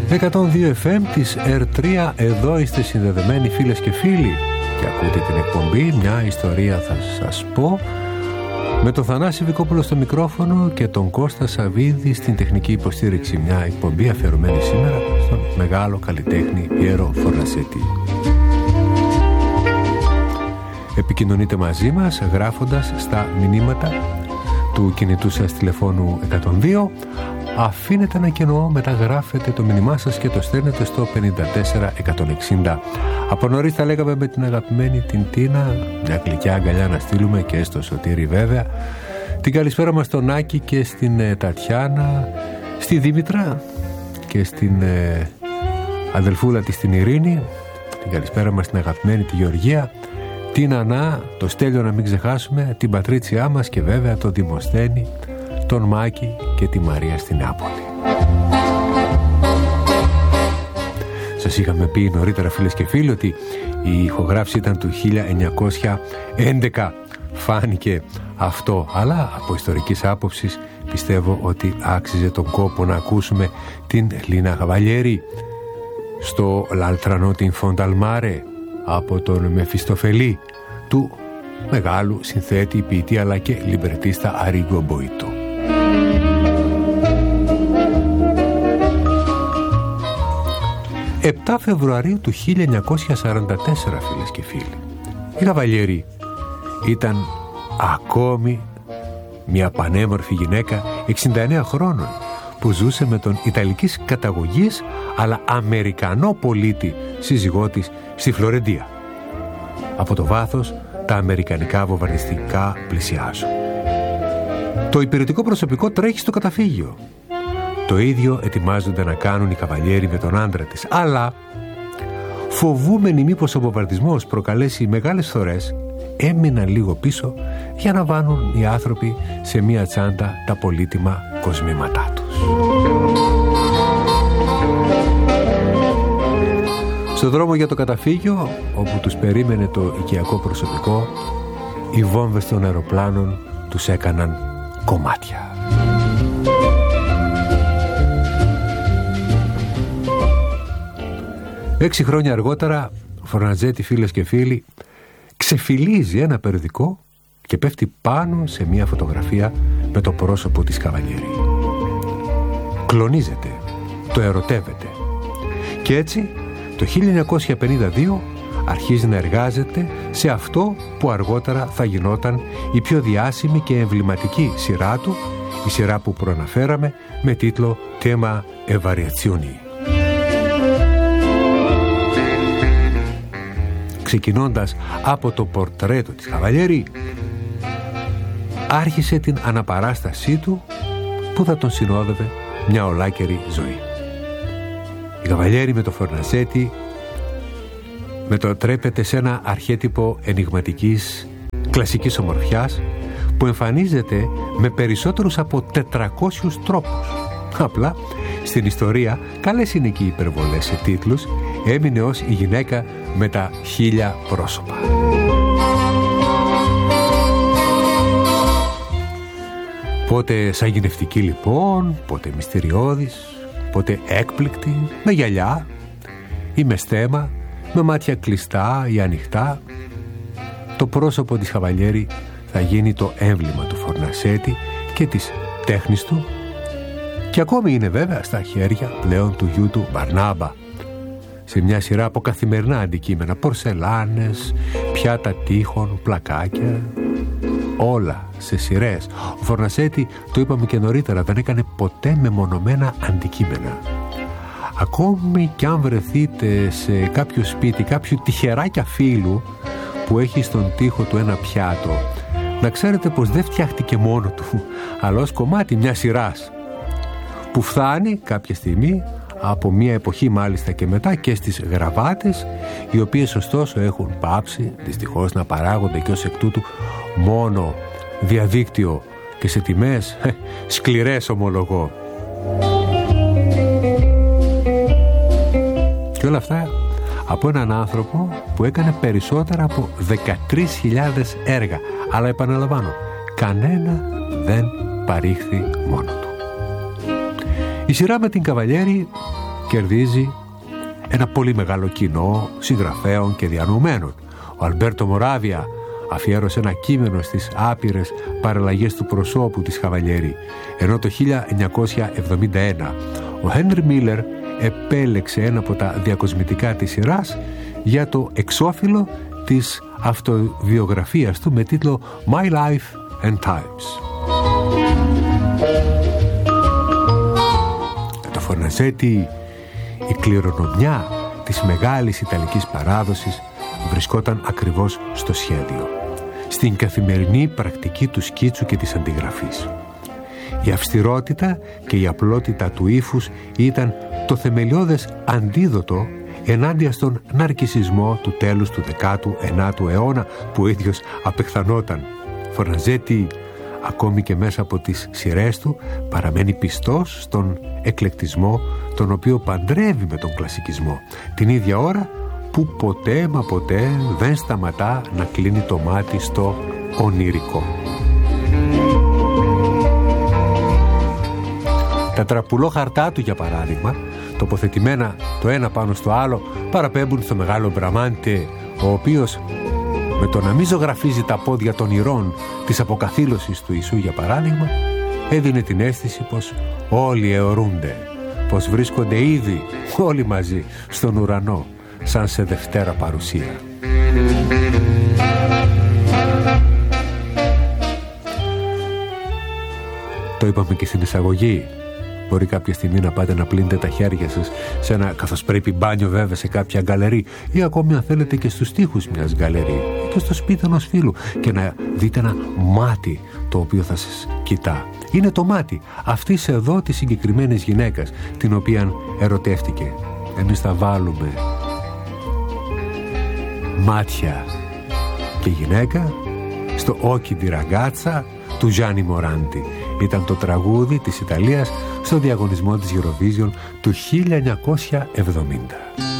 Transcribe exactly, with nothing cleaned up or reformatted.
εκατόν δύο εφ εμ της ερ τρία, εδώ είστε συνδεδεμένοι φίλες και φίλοι και ακούτε την εκπομπή «Μια ιστορία θα σας πω», με τον Θανάση Βικόπουλο στο μικρόφωνο και τον Κώστα Σαββίδη στην τεχνική υποστήριξη. Μια εκπομπή αφιερωμένη σήμερα στον μεγάλο καλλιτέχνη Πιέρο Φορνασέτη. Επικοινωνείτε μαζί μας γράφοντας στα μηνύματα του κινητού σας τηλεφώνου εκατόν δύο. Αφήνετε ένα κενό, μετά γράφετε το μήνυμά σας και το στέλνετε στο πενήντα τέσσερα εκατόν εξήντα. Από νωρίς θα λέγαμε με την αγαπημένη την Τίνα, μια γλυκιά αγκαλιά να στείλουμε και στο Σωτήρι βέβαια. Την καλησπέρα μας στον Άκη και στην ε, Τατιάνα, στη Δήμητρα και στην ε, αδελφούλα της την Ειρήνη. Την καλησπέρα μας στην αγαπημένη τη Γεωργία, την Ανά, το Στέλιο να μην ξεχάσουμε, την Πατρίτσιά μας και βέβαια τον Δημοσθένη, τον Μάκη και τη Μαρία στην Νεάπολη. Σας είχαμε πει νωρίτερα φίλες και φίλοι ότι η ηχογράφηση ήταν του χίλια εννιακόσια έντεκα. Φάνηκε αυτό, αλλά από ιστορικής άποψης πιστεύω ότι άξιζε τον κόπο να ακούσουμε την Λίνα Καβαλιέρη στο L'altra notte in fondo al mare από τον Μεφιστοφελή του μεγάλου συνθέτη, ποιητή αλλά και λιμπρετίστα Αρίγκο Μποϊτό. επτά Φεβρουαρίου του χίλια εννιακόσια σαράντα τέσσερα, φίλες και φίλοι, η Καβαλιέρη ήταν ακόμη μια πανέμορφη γυναίκα εξήντα εννέα χρόνων που ζούσε με τον ιταλικής καταγωγής αλλά Αμερικανό πολίτη σύζυγό της στη Φλωρεντία. Από το βάθος τα αμερικανικά βομβαρδιστικά πλησιάζουν. Το υπηρετικό προσωπικό τρέχει στο καταφύγιο. Το ίδιο ετοιμάζονται να κάνουν οι Καβαλιέρη με τον άντρα της. Αλλά φοβούμενοι μήπως ο βομβαρδισμός προκαλέσει μεγάλες θωρές, έμειναν λίγο πίσω για να βάλουν οι άνθρωποι σε μία τσάντα τα πολύτιμα κοσμήματά τους. Στο δρόμο για το καταφύγιο, όπου τους περίμενε το οικιακό προσωπικό, οι βόμβες των αεροπλάνων τους έκαναν κομμάτια. Έξι χρόνια αργότερα, ο Φορναζέτη, φίλες και φίλοι, ξεφυλίζει ένα περιοδικό και πέφτει πάνω σε μια φωτογραφία με το πρόσωπο της Καβαλιέρη. Κλονίζεται, το ερωτεύεται και έτσι το χίλια εννιακόσια πενήντα δύο αρχίζει να εργάζεται σε αυτό που αργότερα θα γινόταν η πιο διάσημη και εμβληματική σειρά του, η σειρά που προαναφέραμε με τίτλο «Tema e variazioni». Ξεκινώντας από το πορτρέτο της Καβαλιέρη, άρχισε την αναπαράστασή του που θα τον συνόδευε μια ολάκερη ζωή. Η Καβαλιέρη με το Φορνασέτη μετατρέπεται σε ένα αρχέτυπο ενιγματικής κλασικής ομορφιάς που εμφανίζεται με περισσότερους από τετρακόσιους τρόπους. Απλά στην ιστορία, καλές είναι και οι υπερβολές σε τίτλους, έμεινε ως η γυναίκα με τα χίλια πρόσωπα. Πότε σαγηνευτική λοιπόν, πότε μυστηριώδης, πότε έκπληκτη, με γυαλιά ή με στέμα, με μάτια κλειστά ή ανοιχτά. Το πρόσωπο της Καβαλιέρη θα γίνει το έμβλημα του Φορνασέτη και της τέχνης του και ακόμη είναι βέβαια στα χέρια πλέον του γιού του Μπαρνάμπα, σε μια σειρά από καθημερινά αντικείμενα, πορσελάνες, πιάτα τείχων, πλακάκια, όλα σε σειρές. Ο Φορνασέτη, το είπαμε και νωρίτερα, δεν έκανε ποτέ μεμονωμένα αντικείμενα. Ακόμη κι αν βρεθείτε σε κάποιο σπίτι κάποιου τυχεράκια φίλου που έχει στον τοίχο του ένα πιάτο, να ξέρετε πως δεν φτιάχτηκε μόνο του, αλλά ως κομμάτι μιας σειράς που φτάνει κάποια στιγμή από μια εποχή μάλιστα και μετά και στις γραβάτες, οι οποίες ωστόσο έχουν πάψει δυστυχώς να παράγονται και ως εκ τούτου μόνο διαδίκτυο και σε τιμές σκληρές, ομολογώ. Και όλα αυτά από έναν άνθρωπο που έκανε περισσότερα από δεκατρείς χιλιάδες έργα, αλλά επαναλαμβάνω, κανένα δεν παρήχθη μόνο του. Η σειρά με την Καβαλιέρη κερδίζει ένα πολύ μεγάλο κοινό συγγραφέων και διανοουμένων. Ο Αλμπέρτο Μοράβια αφιέρωσε ένα κείμενο στις άπειρες παραλλαγές του προσώπου της Καβαλιέρη, ενώ το χίλια εννιακόσια εβδομήντα ένα ο Χένρι Μίλλερ επέλεξε ένα από τα διακοσμητικά της σειράς για το εξώφυλλο της αυτοβιογραφίας του με τίτλο My Life and Times. Το Φορναζέτη, η κληρονομιά της μεγάλης ιταλικής παράδοσης, βρισκόταν ακριβώς στο σχέδιο, στην καθημερινή πρακτική του σκίτσου και της αντιγραφής. Η αυστηρότητα και η απλότητα του ύφους ήταν το θεμελιώδες αντίδοτο ενάντια στον ναρκισσισμό του τέλους του δέκατου ενάτου αιώνα που ο ίδιος απεχθανόταν. Φορναζέτη, ακόμη και μέσα από τις σειρές του, παραμένει πιστός στον εκλεκτισμό, τον οποίο παντρεύει με τον κλασικισμό, την ίδια ώρα που ποτέ μα ποτέ δεν σταματά να κλείνει το μάτι στο ονειρικό. Τα τραπουλόχαρτά του, για παράδειγμα, τοποθετημένα το ένα πάνω στο άλλο, παραπέμπουν στο μεγάλο Μπραμάντε, ο οποίος με το να μην ζωγραφίζει τα πόδια των ηρών της αποκαθήλωσης του Ιησού, για παράδειγμα, έδινε την αίσθηση πως όλοι αιωρούνται, πως βρίσκονται ήδη όλοι μαζί στον ουρανό, σαν σε Δευτέρα παρουσία. Το είπαμε και στην εισαγωγή. Μπορεί κάποια στιγμή να πάτε να πλύνετε τα χέρια σας σε ένα, καθώς πρέπει, μπάνιο βέβαια, σε κάποια γκαλερί, ή ακόμη αν θέλετε και στους τοίχους μιας γκαλερί και στο σπίτι ενός φίλου, και να δείτε ένα μάτι το οποίο θα σας κοιτά. Είναι το μάτι αυτής εδώ της συγκεκριμένης γυναίκας, την οποία ερωτεύτηκε. Εμείς θα βάλουμε μάτια και γυναίκα στο «Όκι ντι ραγκάτσα» του Γιάννη Μοράντι. Ήταν το τραγούδι της Ιταλίας στο διαγωνισμό της Eurovision του χίλια εννιακόσια εβδομήντα.